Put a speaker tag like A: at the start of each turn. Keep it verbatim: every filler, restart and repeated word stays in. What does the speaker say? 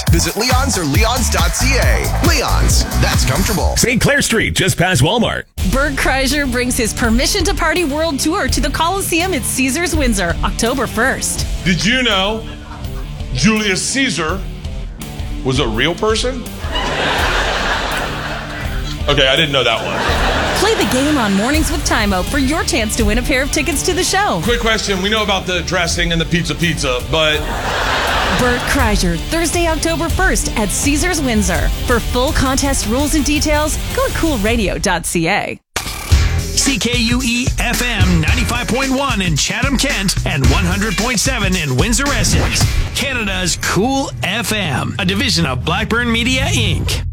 A: Visit Leon's or leons dot c a. Leon's, that's comfortable.
B: Saint Clair Street, just past Walmart.
C: Bert Kreischer brings his Permission to Party World Tour to the Coliseum at Caesars Windsor, October first.
D: Did you know Julius Caesar was a real person? Okay, I didn't know that one.
C: Play the game on Mornings with Timo for your chance to win a pair of tickets to the show.
D: Quick question. We know about the dressing and the pizza pizza, but...
C: Bert Kreischer, Thursday, October first at Caesars Windsor. For full contest rules and details, go to cool radio dot c a.
E: C K U E F M ninety-five point one in Chatham-Kent and one hundred point seven in Windsor-Essex. Canada's Cool F M, a division of Blackburn Media, Incorporated.